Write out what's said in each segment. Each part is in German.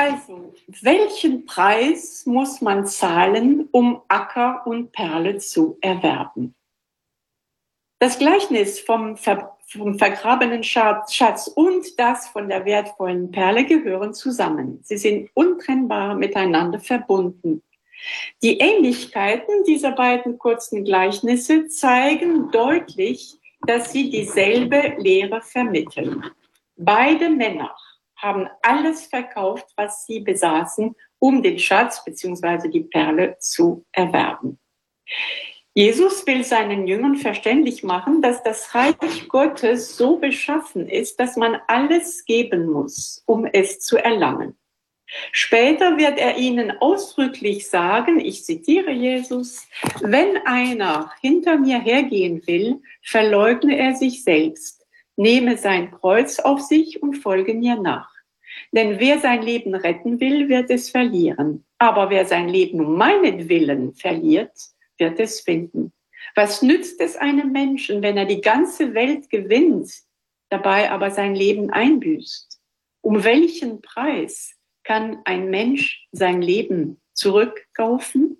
Also, welchen Preis muss man zahlen, um Acker und Perle zu erwerben? Das Gleichnis vom vergrabenen Schatz und das von der wertvollen Perle gehören zusammen. Sie sind untrennbar miteinander verbunden. Die Ähnlichkeiten dieser beiden kurzen Gleichnisse zeigen deutlich, dass sie dieselbe Lehre vermitteln. Beide Männer haben alles verkauft, was sie besaßen, um den Schatz bzw. die Perle zu erwerben. Jesus will seinen Jüngern verständlich machen, dass das Reich Gottes so beschaffen ist, dass man alles geben muss, um es zu erlangen. Später wird er ihnen ausdrücklich sagen, ich zitiere Jesus, wenn einer hinter mir hergehen will, verleugne er sich selbst, nehme sein Kreuz auf sich und folge mir nach. Denn wer sein Leben retten will, wird es verlieren. Aber wer sein Leben um meinetwillen verliert, wird es finden. Was nützt es einem Menschen, wenn er die ganze Welt gewinnt, dabei aber sein Leben einbüßt? Um welchen Preis kann ein Mensch sein Leben zurückkaufen?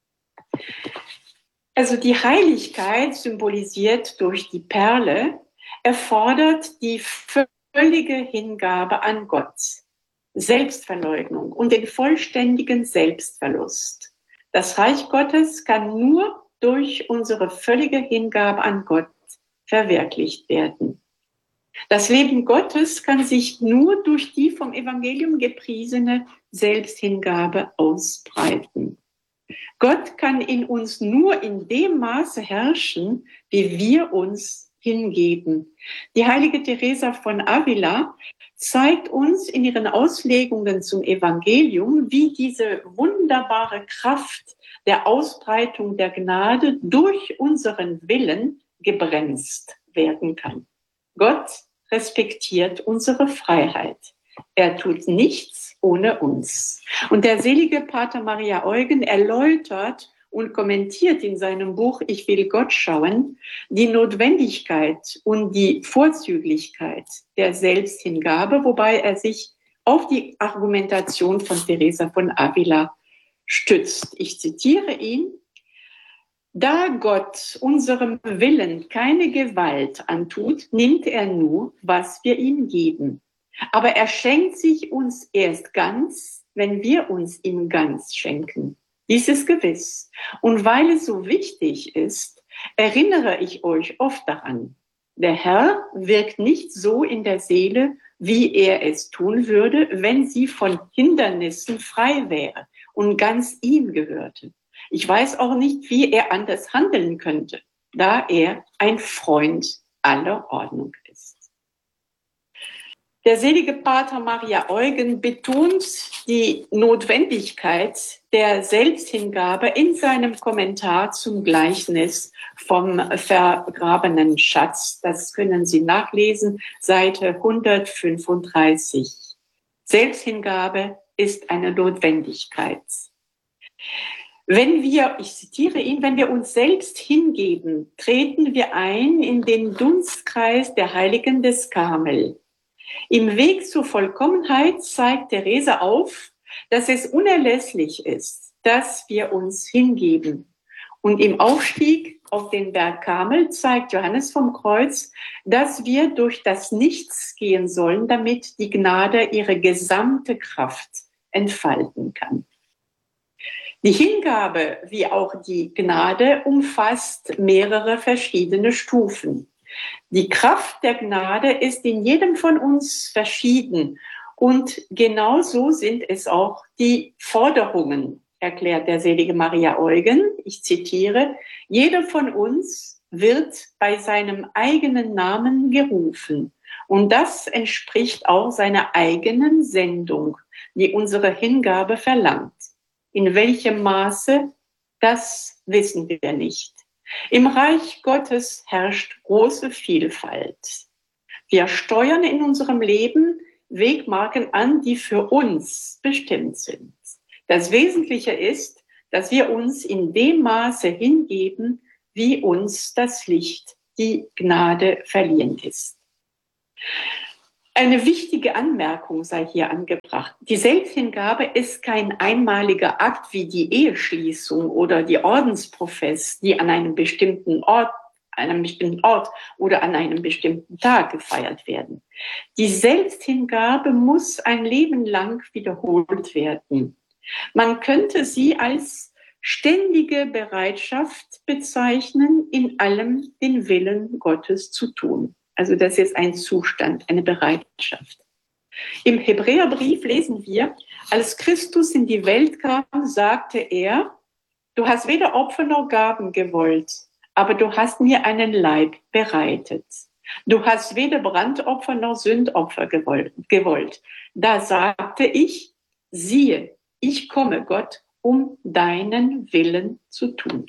Also die Heiligkeit, symbolisiert durch die Perle, erfordert die völlige Hingabe an Gott, Selbstverleugnung und den vollständigen Selbstverlust. Das Reich Gottes kann nur durch unsere völlige Hingabe an Gott verwirklicht werden. Das Leben Gottes kann sich nur durch die vom Evangelium gepriesene Selbsthingabe ausbreiten. Gott kann in uns nur in dem Maße herrschen, wie wir uns hingeben. Die heilige Teresa von Avila zeigt uns in ihren Auslegungen zum Evangelium, wie diese wunderbare Kraft der Ausbreitung der Gnade durch unseren Willen gebremst werden kann. Gott respektiert unsere Freiheit. Er tut nichts ohne uns. Und der selige Pater Maria Eugen erläutert und kommentiert in seinem Buch Ich will Gott schauen die Notwendigkeit und die Vorzüglichkeit der Selbsthingabe, wobei er sich auf die Argumentation von Teresa von Avila stützt. Ich zitiere ihn: Da Gott unserem Willen keine Gewalt antut, nimmt er nur, was wir ihm geben. Aber er schenkt sich uns erst ganz, wenn wir uns ihm ganz schenken. Dies ist gewiss. Und weil es so wichtig ist, erinnere ich euch oft daran. Der Herr wirkt nicht so in der Seele, wie er es tun würde, wenn sie von Hindernissen frei wäre und ganz ihm gehörte. Ich weiß auch nicht, wie er anders handeln könnte, da er ein Freund aller Ordnung ist. Der selige Pater Maria Eugen betont die Notwendigkeit der Selbsthingabe in seinem Kommentar zum Gleichnis vom vergrabenen Schatz. Das können Sie nachlesen, Seite 135. Selbsthingabe ist eine Notwendigkeit. Wenn wir, ich zitiere ihn, wenn wir uns selbst hingeben, treten wir ein in den Dunstkreis der Heiligen des Karmel. Im Weg zur Vollkommenheit zeigt Teresa auf, dass es unerlässlich ist, dass wir uns hingeben. Und im Aufstieg auf den Berg Karmel zeigt Johannes vom Kreuz, dass wir durch das Nichts gehen sollen, damit die Gnade ihre gesamte Kraft entfalten kann. Die Hingabe wie auch die Gnade umfasst mehrere verschiedene Stufen. Die Kraft der Gnade ist in jedem von uns verschieden und genauso sind es auch die Forderungen, erklärt der selige Maria Eugen. Ich zitiere: Jeder von uns wird bei seinem eigenen Namen gerufen und das entspricht auch seiner eigenen Sendung, die unsere Hingabe verlangt. In welchem Maße, das wissen wir nicht. Im Reich Gottes herrscht große Vielfalt. Wir steuern in unserem Leben Wegmarken an, die für uns bestimmt sind. Das Wesentliche ist, dass wir uns in dem Maße hingeben, wie uns das Licht, die Gnade verliehen ist. Eine wichtige Anmerkung sei hier angebracht. Die Selbsthingabe ist kein einmaliger Akt wie die Eheschließung oder die Ordensprofess, die an einem bestimmten Ort oder an einem bestimmten Tag gefeiert werden. Die Selbsthingabe muss ein Leben lang wiederholt werden. Man könnte sie als ständige Bereitschaft bezeichnen, in allem den Willen Gottes zu tun. Also das ist ein Zustand, eine Bereitschaft. Im Hebräerbrief lesen wir, als Christus in die Welt kam, sagte er, du hast weder Opfer noch Gaben gewollt, aber du hast mir einen Leib bereitet. Du hast weder Brandopfer noch Sündopfer gewollt. Da sagte ich, siehe, ich komme, Gott, um deinen Willen zu tun.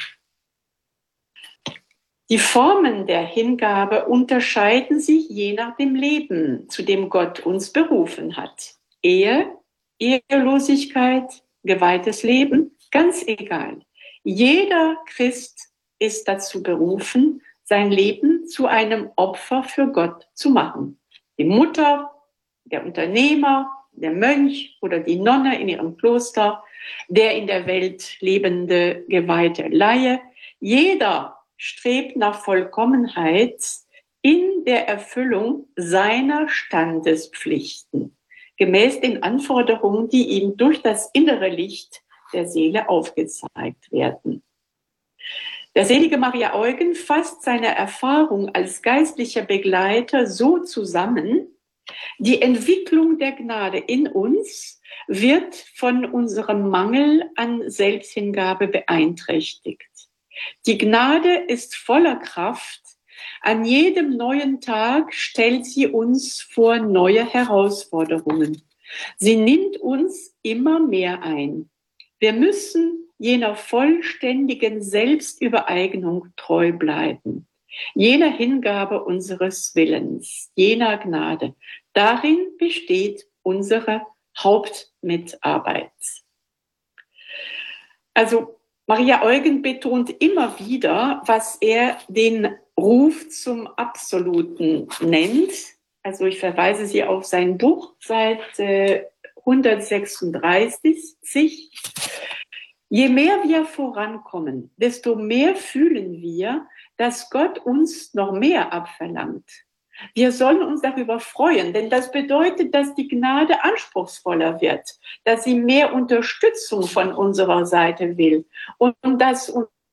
Die Formen der Hingabe unterscheiden sich je nach dem Leben, zu dem Gott uns berufen hat. Ehe, Ehelosigkeit, geweihtes Leben, ganz egal. Jeder Christ ist dazu berufen, sein Leben zu einem Opfer für Gott zu machen. Die Mutter, der Unternehmer, der Mönch oder die Nonne in ihrem Kloster, der in der Welt lebende geweihte Laie, jeder strebt nach Vollkommenheit in der Erfüllung seiner Standespflichten, gemäß den Anforderungen, die ihm durch das innere Licht der Seele aufgezeigt werden. Der selige Maria Eugen fasst seine Erfahrung als geistlicher Begleiter so zusammen: Die Entwicklung der Gnade in uns wird von unserem Mangel an Selbsthingabe beeinträchtigt. Die Gnade ist voller Kraft. An jedem neuen Tag stellt sie uns vor neue Herausforderungen. Sie nimmt uns immer mehr ein. Wir müssen jener vollständigen Selbstübereignung treu bleiben, jener Hingabe unseres Willens, jener Gnade. Darin besteht unsere Hauptmitarbeit. Also Maria Eugen betont immer wieder, was er den Ruf zum Absoluten nennt. Also ich verweise Sie auf sein Buch, Seite 136. Je mehr wir vorankommen, desto mehr fühlen wir, dass Gott uns noch mehr abverlangt. Wir sollen uns darüber freuen, denn das bedeutet, dass die Gnade anspruchsvoller wird, dass sie mehr Unterstützung von unserer Seite will und dass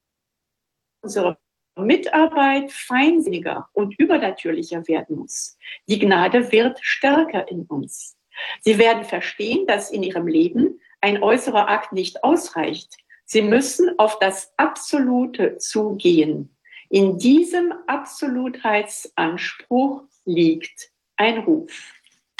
unsere Mitarbeit feinsinniger und übernatürlicher werden muss. Die Gnade wird stärker in uns. Sie werden verstehen, dass in ihrem Leben ein äußerer Akt nicht ausreicht. Sie müssen auf das Absolute zugehen. In diesem Absolutheitsanspruch liegt ein Ruf.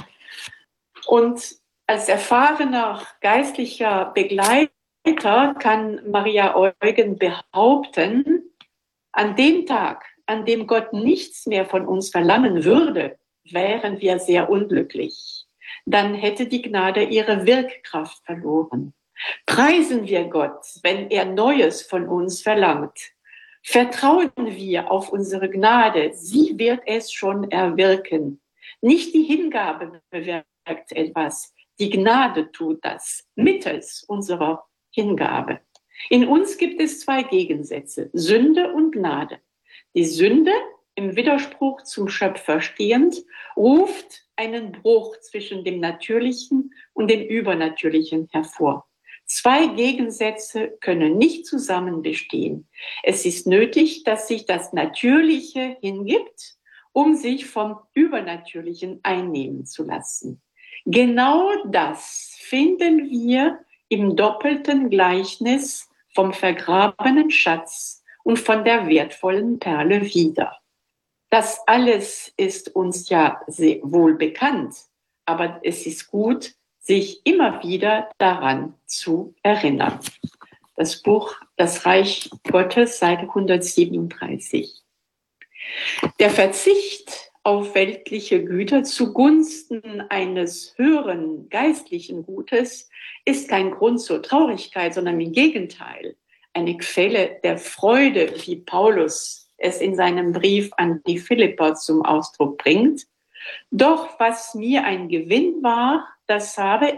Und als erfahrener geistlicher Begleiter kann Maria Eugen behaupten, an dem Tag, an dem Gott nichts mehr von uns verlangen würde, wären wir sehr unglücklich. Dann hätte die Gnade ihre Wirkkraft verloren. Preisen wir Gott, wenn er Neues von uns verlangt. Vertrauen wir auf unsere Gnade, sie wird es schon erwirken. Nicht die Hingabe bewirkt etwas, die Gnade tut das, mittels unserer Hingabe. In uns gibt es zwei Gegensätze, Sünde und Gnade. Die Sünde, im Widerspruch zum Schöpfer stehend, ruft einen Bruch zwischen dem Natürlichen und dem Übernatürlichen hervor. Zwei Gegensätze können nicht zusammen bestehen. Es ist nötig, dass sich das Natürliche hingibt, um sich vom Übernatürlichen einnehmen zu lassen. Genau das finden wir im doppelten Gleichnis vom vergrabenen Schatz und von der wertvollen Perle wieder. Das alles ist uns ja sehr wohl bekannt, aber es ist gut, sich immer wieder daran zu erinnern. Das Buch Das Reich Gottes, Seite 137. Der Verzicht auf weltliche Güter zugunsten eines höheren geistlichen Gutes ist kein Grund zur Traurigkeit, sondern im Gegenteil eine Quelle der Freude, wie Paulus es in seinem Brief an die Philipper zum Ausdruck bringt. Doch was mir ein Gewinn war, das habe